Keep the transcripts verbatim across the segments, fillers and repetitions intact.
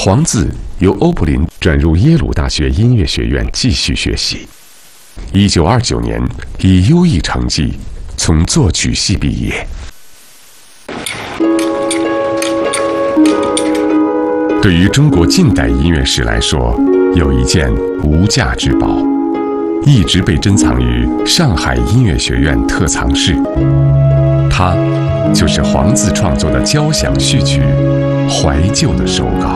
黄自由欧普林转入耶鲁大学音乐学院继续学习。一九二九年，以优异成绩从作曲系毕业。对于中国近代音乐史来说，有一件无价之宝，一直被珍藏于上海音乐学院特藏室。它就是黄自创作的交响序曲《怀旧》的手稿。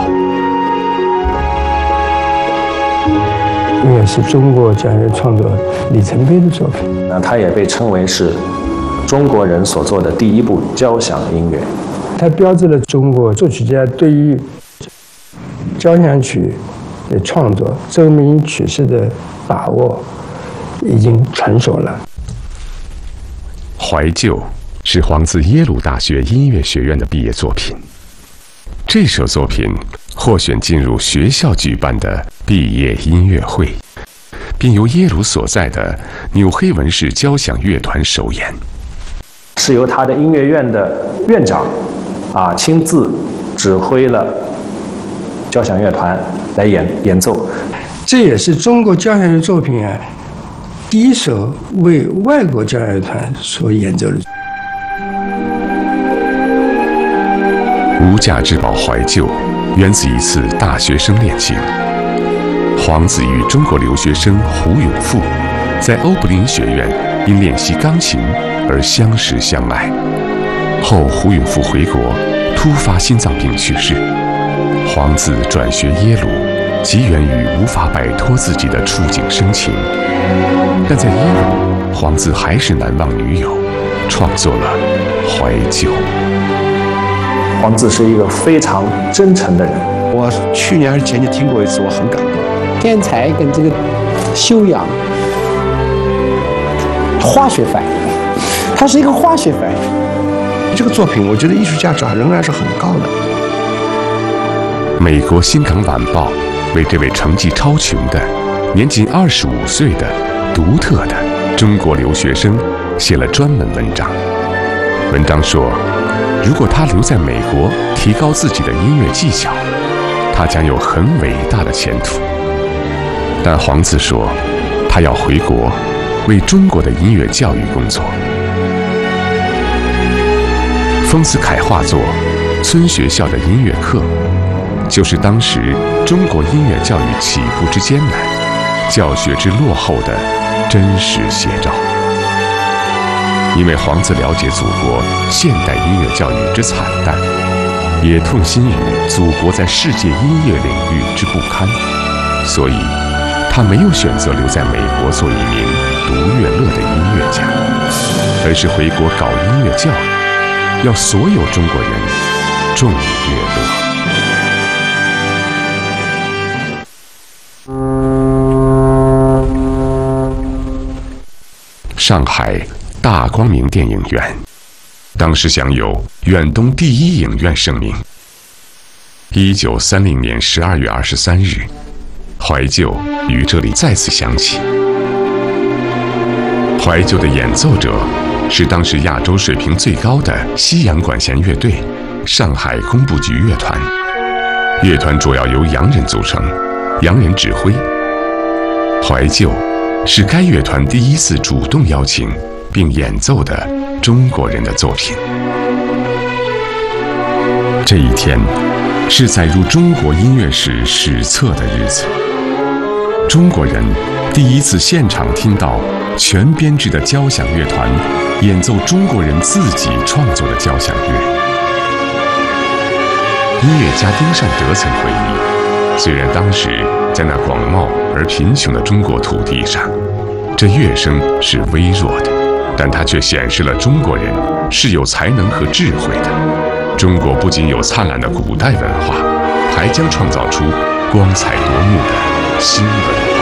因为是中国交响乐创作里程碑的作品， 那它也被称为是中国人所做的第一部交响音乐。 它标志了中国作曲家对于交响曲的创作、奏鸣曲式的把握已经成熟了。 《怀旧》是黄自耶鲁大学音乐学院的毕业作品。这首作品获选进入学校举办的毕业音乐会，并由耶鲁所在的纽黑文市交响乐团首演， 是由他的音乐院的院长啊亲自指挥了交响乐团来演演奏。 这也是中国交响乐作品啊第一首为外国交响乐团所演奏的。 无价之宝《怀旧》源自一次大学生恋情。黄自与中国留学生胡永富在欧普林学院因练习钢琴而相识相爱。后胡永富回国，突发心脏病去世。黄自转学耶鲁，极源于无法摆脱自己的触景生情。但在耶鲁，黄自还是难忘女友，创作了《怀旧》。 黄自是一个非常真诚的人。 我去年还是前年听过一次，我很感动。 天才跟这个修养，化学反应，它是一个化学反应。 这个作品，我觉得艺术价值仍然是很高的。 美国《新港晚报》为这位成绩超群的、年仅二十五岁的独特的中国留学生写了专门文章。文章说，如果他留在美国提高自己的音乐技巧，他将有很伟大的前途。但黄自说，他要回国为中国的音乐教育工作。丰子恺画作《村学校的音乐课》，就是当时中国音乐教育起步之艰难、教学之落后的真实写照。因为黄自了解祖国现代音乐教育之惨淡，也痛心于祖国在世界音乐领域之不堪，所以他没有选择留在美国做一名独乐乐的音乐家，而是回国搞音乐教育，要所有中国人重乐乐。上海大光明电影院，当时享有远东第一影院盛名。一九三零年十二月二十三日，怀旧于这里再次响起。怀旧的演奏者是当时亚洲水平最高的西洋管弦乐队上海工部局乐团，乐团主要由洋人组成，洋人指挥。怀旧是该乐团第一次主动邀请并演奏的中国人的作品。这一天是载入中国音乐史史册的日子。中国人第一次现场听到全编制的交响乐团演奏中国人自己创作的交响乐。音乐家丁善德曾回忆，虽然当时在那广袤而贫穷的中国土地上，这乐声是微弱的，但它却显示了中国人是有才能和智慧的。中国不仅有灿烂的古代文化，还将创造出光彩夺目的新文化。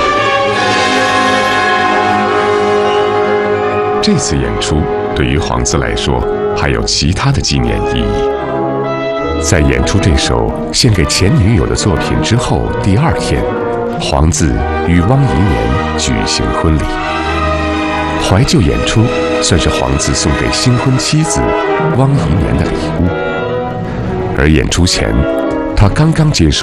这次演出对于黄自来说还有其他的纪念意义。在演出这首献给前女友的作品之后第二天，黄自与汪怡年举行婚礼。怀旧演出算是黄自送给新婚妻子汪怡年的礼物。而演出前，他刚刚接受